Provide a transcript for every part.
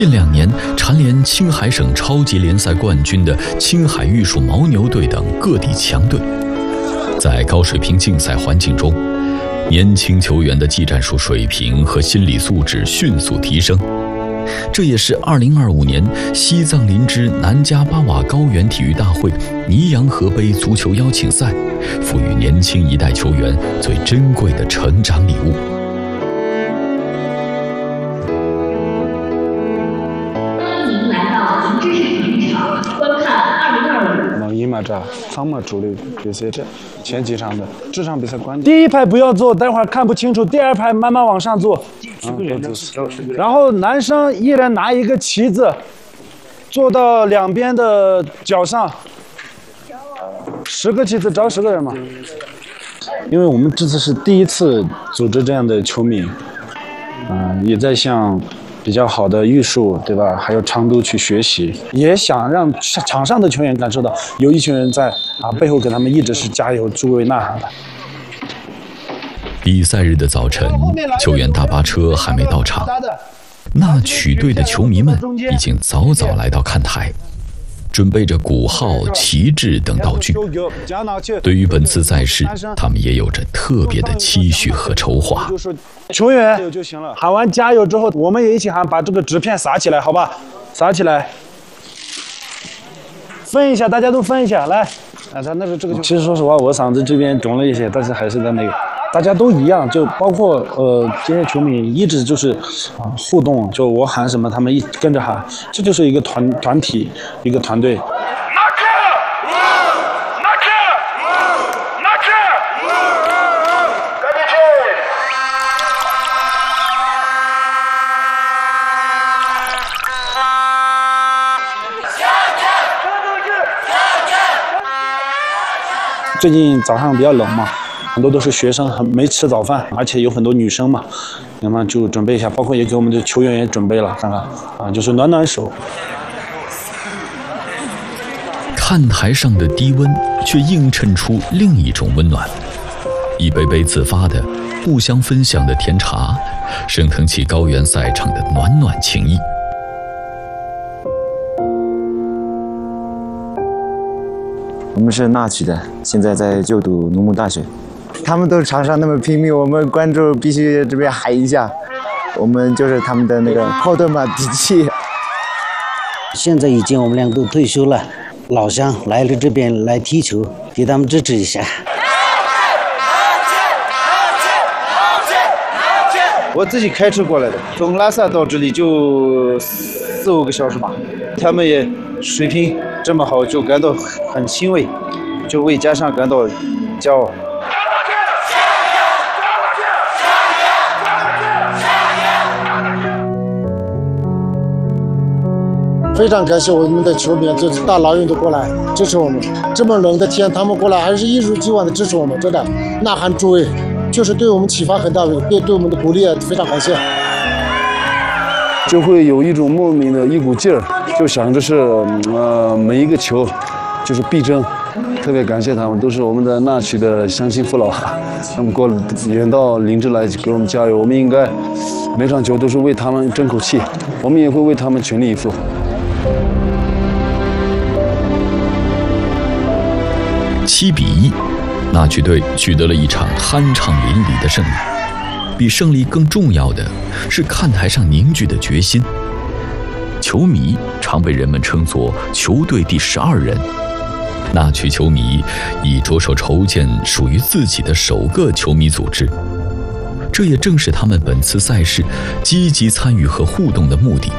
近2年蝉联青海省超级联赛冠军的青海玉树牦牛队等各地强队，在高水平竞赛环境中，年轻球员的技战术水平和心理素质迅速提升。这也是2025年西藏林芝南迦巴瓦高原体育大会尼洋河杯足球邀请赛赋予年轻一代球员最珍贵的成长礼物。 马扎苍马主力比赛这前几场的这场比赛关键。 第一排不要坐，待会儿看不清楚。第2排慢慢往上坐。然后男生一人拿一个旗子，坐到2边的脚上。10个旗子招10个人嘛。因为我们这次是第一次组织这样的球迷，也在向比较好的玉树，对吧？还有成都去学习，也想让场上的球员感受到有一群人在背后给他们一直是加油助威呐喊的。 比赛日的早晨，球员大巴车还没到场，那曲队的球迷们已经早早来到看台，准备着鼓号、旗帜等道具。对于本次赛事，他们也有着特别的期许和筹划。 球员喊完加油之后，我们也一起喊，把这个纸片撒起来，好吧？撒起来，分一下，大家都分一下，来。咱那个这个，其实说实话，我嗓子这边肿了一些，但是还是在那个，大家都一样，就包括这些球迷一直就是互动，就我喊什么，他们一跟着喊，这就是一个团体，一个团队。最近早上比较冷嘛，很多都是学生，没吃早饭，而且有很多女生嘛，那么就准备一下，包括也给我们的球员也准备了，看看就是暖暖手。 看台上的低温却映衬出另一种温暖，一杯杯自发的、互相分享的甜茶，升腾起高原赛场的暖暖情谊。 我们是纳曲的，现在在就读农牧大学。他们都场上那么拼命，我们观众必须这边喊一下，我们就是他们的那个后盾嘛，底气。 现在已经我们2个都退休了，老乡来了这边来踢球，给他们支持一下。 我自己开车过来的，从拉萨到这里就4、5个小时吧。他们也水平这么好，就感到很欣慰，就为家乡感到骄傲。 非常感谢我们的球迷，就是大老远的过来支持我们。这么冷的天，他们过来还是一如既往的支持我们，真的呐喊助威，就是对我们启发很大，对我们的鼓励非常感谢。 就会有一种莫名的一股劲儿，就想着是每一个球就是必争。特别感谢他们，都是我们的纳曲的乡亲父老，他们远到林芝来给我们加油。我们应该每场球都是为他们争口气，我们也会为他们全力以赴。 7-1，纳曲队取得了一场酣畅淋漓的胜利。比胜利更重要的是看台上凝聚的决心。球迷常被人们称作球队第12人，纳曲球迷已着手筹建属于自己的首个球迷组织，这也正是他们本次赛事积极参与和互动的目的。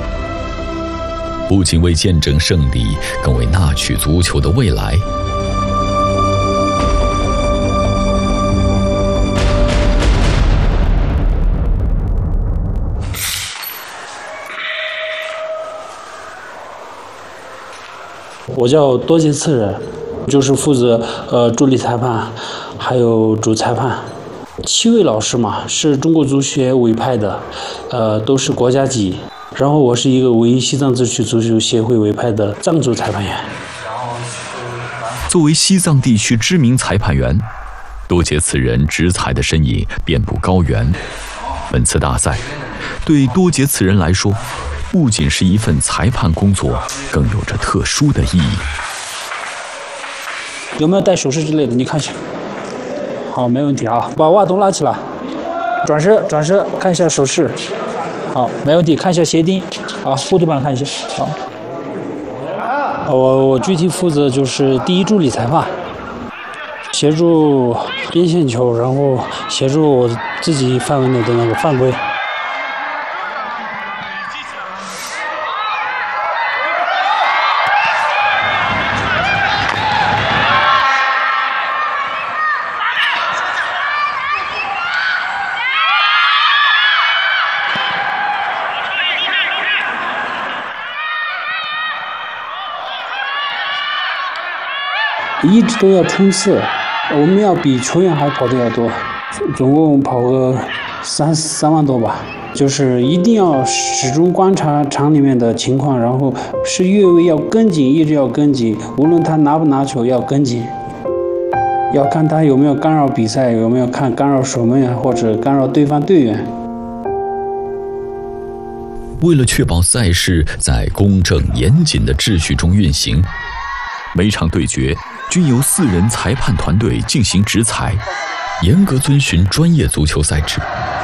不仅为见证胜利，更为纳曲足球的未来。 我叫多杰次仁，就是负责助理裁判，还有主裁判。7位老师嘛，是中国足协委派的，都是国家级。然后我是一个唯一西藏自治区足球协会委派的藏族裁判员。 作为西藏地区知名裁判员，多杰次仁执裁的身影遍布高原。本次大赛对多杰次仁来说， 不仅是一份裁判工作，更有着特殊的意义。 有没有戴首饰之类的？你看一下。好，没问题啊。把袜筒拉起来，转身，看一下手势。好，没问题。看一下鞋钉。好，护腿板看一下。好。我具体负责就是第一助理裁判，协助边线球，然后协助我自己范围内的那个犯规。一直都要冲刺，我们要比球员还跑得要多，总共跑个3万多吧。就是一定要始终观察场里面的情况，然后是越位要跟紧，一直要跟紧，无论他拿不拿球要跟紧，要看他有没有干扰比赛，有没有干扰守门或者干扰对方队员。 为了确保赛事在公正严谨的秩序中运行，每场对决均由4人裁判团队进行执裁，严格遵循专业足球赛制。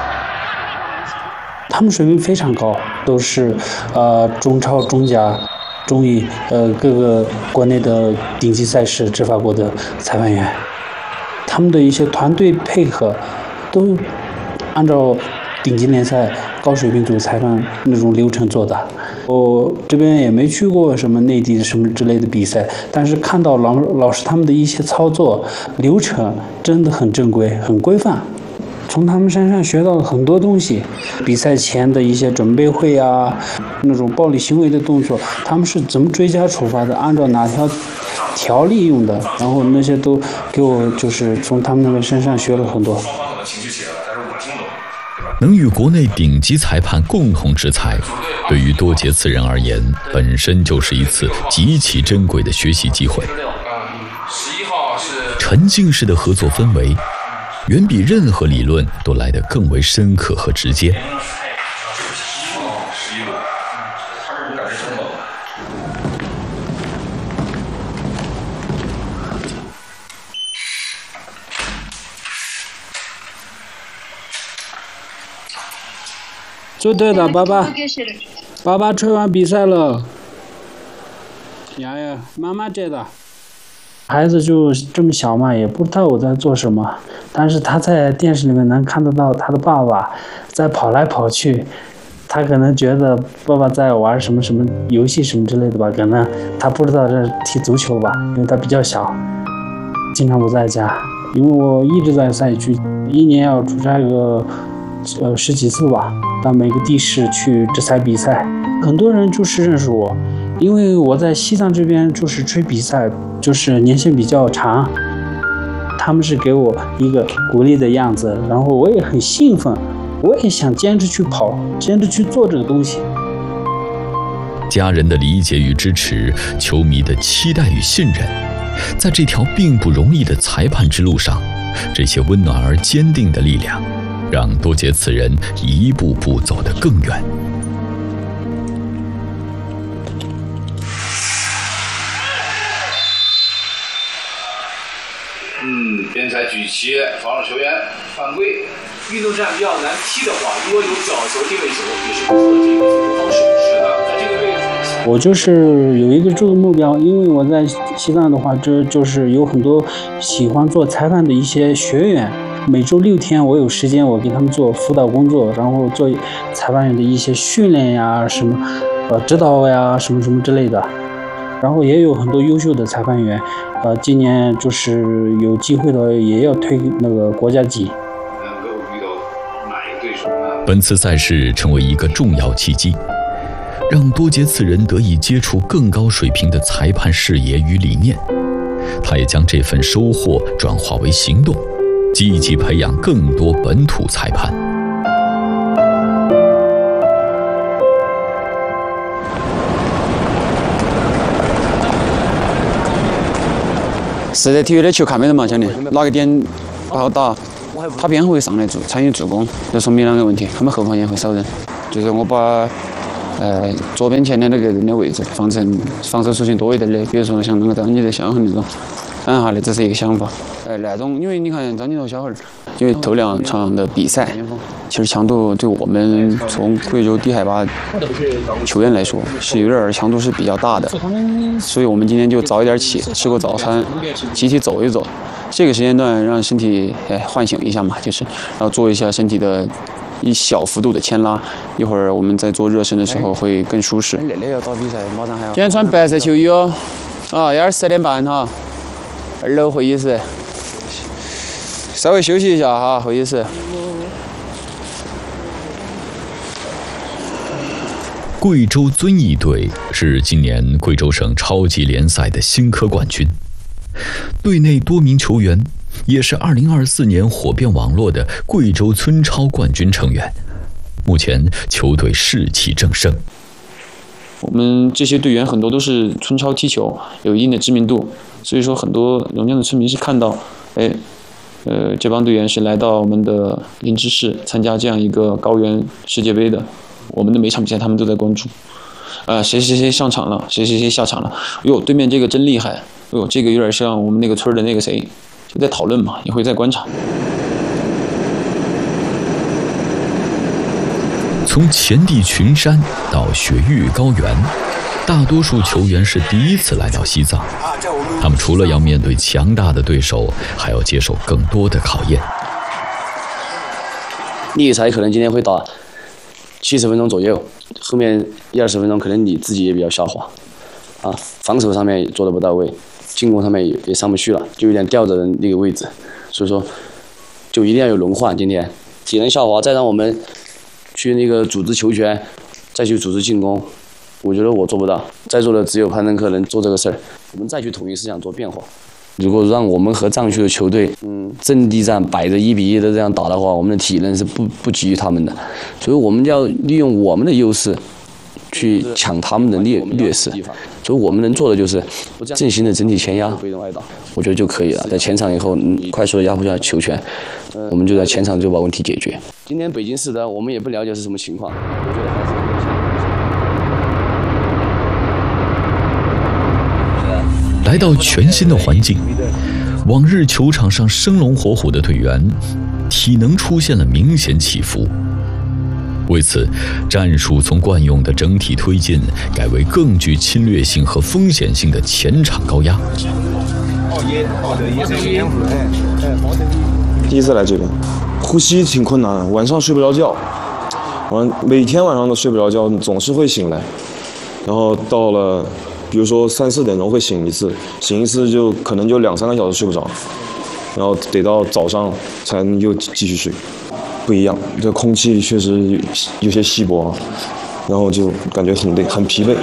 他们水平非常高，都是中超、中甲、中乙各个国内的顶级赛事执法过的裁判员。他们的一些团队配合都按照顶级联赛高水平组裁判那种流程做的。我这边也没去过什么内地什么之类的比赛，但是看到老师他们的一些操作流程真的很正规、很规范。从他们身上学到了很多东西，比赛前的一些准备会啊，那种暴力行为的动作，他们是怎么追加处罚的，按照哪条条例用的，然后那些都给我就是从他们那个身上学了很多。 能与国内顶级裁判共同执裁，对于多杰次人而言，本身就是一次极其珍贵的学习机会。沉浸式的合作氛围远比任何理论都来得更为深刻和直接。 做对的，爸爸吹完比赛了。呀，妈妈接的。孩子就这么小嘛，也不知道我在做什么，但是他在电视里面能看得到他的爸爸在跑来跑去，他可能觉得爸爸在玩什么什么游戏什么之类的吧，可能他不知道这是踢足球吧，因为他比较小，经常不在家，因为我一直在赛区，一年要出差个10几次吧，到每个地市去执裁比赛，很多人就是认识我。因为我在西藏这边就是吹比赛，就是年限比较长，他们是给我一个鼓励的样子，然后我也很兴奋，我也想坚持去跑，坚持去做这个东西。 家人的理解与支持，球迷的期待与信任，在这条并不容易的裁判之路上，这些温暖而坚定的力量，让多杰次人一步步走得更远。 边裁举旗，防止球员犯规。运动战比较难踢的话，如果有角球、定位球，也是不错的这个进攻方式。是的，在这个位置。 我就是有一个这个目标，因为我在西藏的话，这就是有很多喜欢做裁判的一些学员。每周6天，我有时间，我给他们做辅导工作，然后做裁判员的一些训练呀，什么指导呀，什么什么之类的。然后也有很多优秀的裁判员，今年就是有机会的也要推那个国家级。 本次赛事成为一个重要契机，让多杰次人得以接触更高水平的裁判视野与理念。他也将这份收获转化为行动，积极培养更多本土裁判。 实在体育的球看没人嘛，兄弟，哪个点不好打，他边后卫上来参与助攻，就说明2个问题，他们后防线会少人，就是我把左边前的那个人的位置放成防守属性多一点的，比如说像那个张继德、小何那种，按下来这是一个想法。那种因为你看张继德、小何，因为头2场的比赛，其实强度对我们从贵州低海拔球员来说是有点强度是比较大的，所以我们今天就早一点起，吃过早餐，集体走一走。这个时间段让身体唤醒一下嘛，就是然后做一下身体的一小幅度的牵拉，一会儿我们在做热身的时候会更舒适。今天穿白色球衣哦，12点半哈，2楼会议室，稍微休息一下哈，会议室。 贵州遵义队是今年贵州省超级联赛的新科冠军。队内多名球员也是2024年火遍网络的贵州村超冠军成员。目前球队士气正盛。 我们这些队员很多都是村超踢球，有一定的知名度，所以说很多榕江的村民是看到，这帮队员是来到我们的林芝市参加这样一个高原世界杯的，我们的每场比赛他们都在关注。谁上场了，谁下场了？哟，对面这个真厉害！哟，这个有点像我们那个村的那个谁，就在讨论嘛，也会在观察。 从黔地群山到雪域高原，大多数球员是第一次来到西藏。他们除了要面对强大的对手，还要接受更多的考验。 你才可能今天会打70分钟左右，后面20分钟可能你自己也比较下滑，防守上面也做得不到位，进攻上面也上不去了，就有点吊着的那个位置，所以说就一定要有轮换。今天体能下滑，再让我们去那个组织球权，再去组织进攻，我觉得我做不到，在座的只有潘登科能做这个事儿。我们再去统一思想做变化。如果让我们和藏区的球队，阵地战摆着1比1的这样打的话，我们的体能是不及于他们的，所以我们要利用我们的优势，去抢他们的劣势。所以我们能做的就是阵型的整体前压，我觉得就可以了。在前场以后，快速的压迫下球权，我们就在前场就把问题解决。今天北京市的我们也不了解是什么情况，我觉得还是。 来到全新的环境，往日球场上生龙活虎的队员，体能出现了明显起伏。为此，战术从惯用的整体推进，改为更具侵略性和风险性的前场高压。 第一次来这边，呼吸挺困难的，晚上睡不着觉，每天晚上都睡不着觉，总是会醒来，然后到了。比如说3、4点钟会醒一次就可能就2、3个小时睡不着，然后得到早上才能又继续睡，不一样。这空气确实有些稀薄，然后就感觉很累、很疲惫。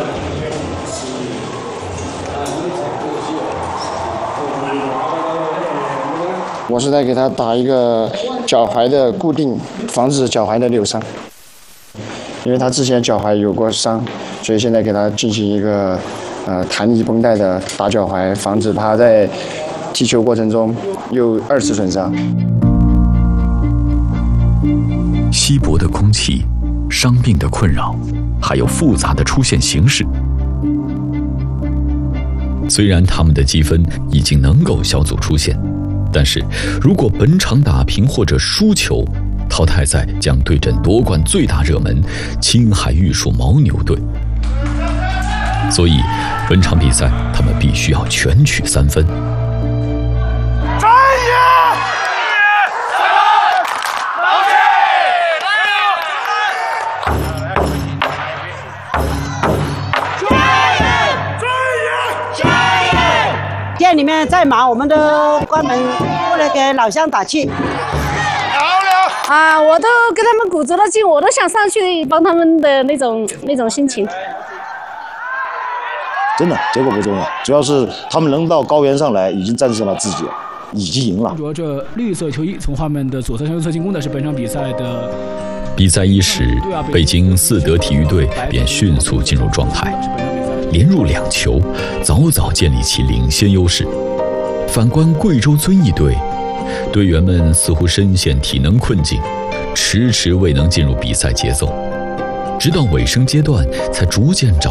我是在给他打一个脚踝的固定，防止脚踝的扭伤，因为他之前脚踝有过伤，所以现在给他进行一个。弹力绷带的打脚踝，防止他在踢球过程中又2次损伤。 稀薄的空气、伤病的困扰，还有复杂的出线形势。虽然他们的积分已经能够小组出线，但是如果本场打平或者输球，淘汰赛将对阵夺冠最大热门青海玉树牦牛队。所以，本场比赛他们必须要全取3分。 店里面再忙，我们都关门过来给老乡打气。 我都跟他们鼓足了劲，我都想上去帮他们的那种心情。 真的，结果不重要，主要是他们能到高原上来，已经战胜了自己，已经赢了。 着这绿色球衣从画面的左侧向右侧进攻的是本场比赛的。 比赛伊始，北京4德体育队便迅速进入状态，连入2球，早早建立起领先优势。反观贵州遵义队，队员们似乎深陷体能困境，迟迟未能进入比赛节奏。 直到尾声阶段才逐渐找